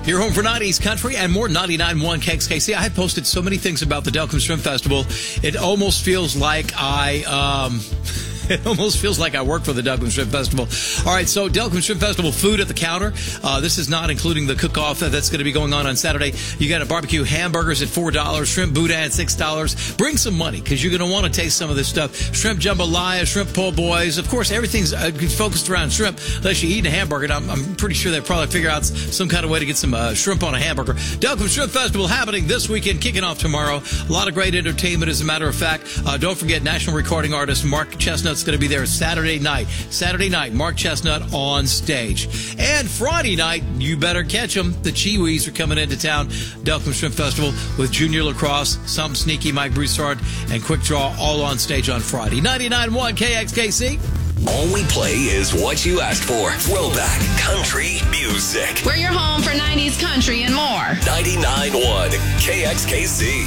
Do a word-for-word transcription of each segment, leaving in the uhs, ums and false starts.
Your home for nineties country and more. Ninety-nine point one K X K C. I have posted so many things about the Delcombe Shrimp Festival. It almost feels like I, um, it almost feels like I work for the Delcombe Shrimp Festival. All right, so Delcombe Shrimp Festival food at the counter. Uh, this is not including the cook-off that's going to be going on on Saturday. You got a barbecue hamburgers at four dollars, shrimp boudin at six dollars. Bring some money because you're going to want to taste some of this stuff. Shrimp jambalaya, shrimp po' boys. Of course, everything's uh, focused around shrimp unless you're eating a hamburger. I'm, I'm pretty sure they'll probably figure out some kind of way to get some uh, shrimp on a hamburger. Delcombe Shrimp Festival happening this weekend, kicking off tomorrow. A lot of great entertainment, as a matter of fact. Uh, don't forget, national recording artist Mark Chestnut's going to be there Saturday night. Saturday night, Mark Chestnut on stage. And Friday night, you better catch them. The Chiwis are coming into town. Delcombe Shrimp Festival with Junior Lacrosse, Something Sneaky, Mike Broussard, and Quick Draw all on stage on Friday. ninety-nine point one K X K C. All we play is what you asked for. Throwback country music. We're your home for nineties country and more. ninety-nine point one K X K C.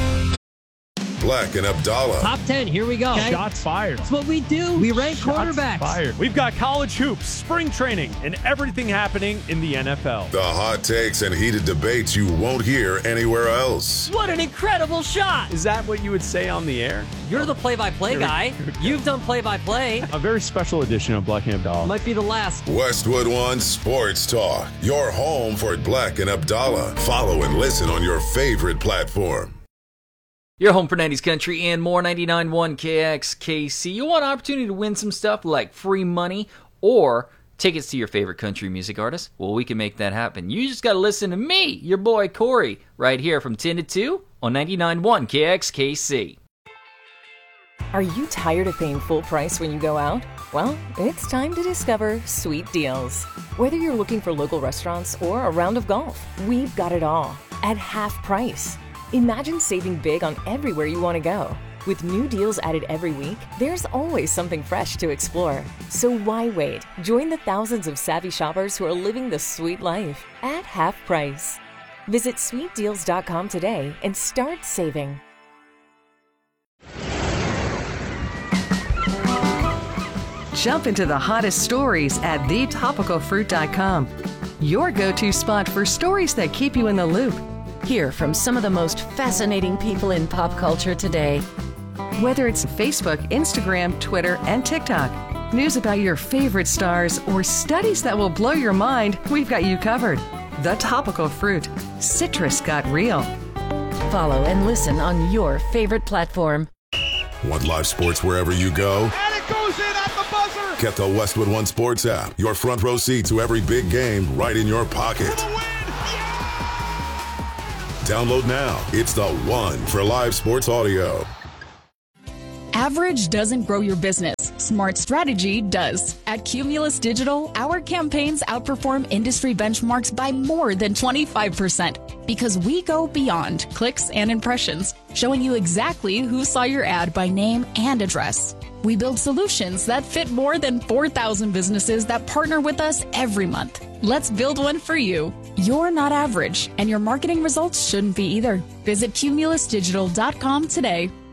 Black and Abdallah. Top ten, here we go. Okay. Shots fired. That's what we do. We rank Shots quarterbacks. fired. We've got college hoops, spring training, and everything happening in the N F L. The hot takes and heated debates you won't hear anywhere else. What an incredible shot. Is that what you would say on the air? You're the play-by-play guy. You've done play-by-play. A very special edition of Black and Abdallah. Might be the last. Westwood One Sports Talk. Your home for Black and Abdallah. Follow and listen on your favorite platform. Your home for nineties country and more. Ninety-nine point one K X K C. You want an opportunity to win some stuff like free money or tickets to your favorite country music artist? Well, we can make that happen. You just got to listen to me, your boy Corey, right here from ten to two on ninety-nine point one K X K C. Are you tired of paying full price when you go out? Well, it's time to discover Sweet Deals. Whether you're looking for local restaurants or a round of golf, we've got it all at half price. Imagine saving big on everywhere you want to go. With new deals added every week, there's always something fresh to explore. So why wait? Join the thousands of savvy shoppers who are living the sweet life at half price. Visit sweet deals dot com today and start saving. Jump into the hottest stories at the topical fruit dot com. Your go-to spot for stories that keep you in the loop. Hear from some of the most fascinating people in pop culture today. Whether it's Facebook, Instagram, Twitter, and TikTok, news about your favorite stars, or studies that will blow your mind, we've got you covered. The Topical Fruit. Citrus got real. Follow and listen on your favorite platform. Want live sports wherever you go? And it goes in at the buzzer! Get the Westwood One Sports app. Your front row seat to every big game right in your pocket. Download now. It's the one for live sports audio. Average doesn't grow your business. Smart strategy does. At Cumulus Digital, our campaigns outperform industry benchmarks by more than twenty-five percent because we go beyond clicks and impressions, showing you exactly who saw your ad by name and address. We build solutions that fit more than four thousand businesses that partner with us every month. Let's build one for you. You're not average, and your marketing results shouldn't be either. Visit cumulus digital dot com today.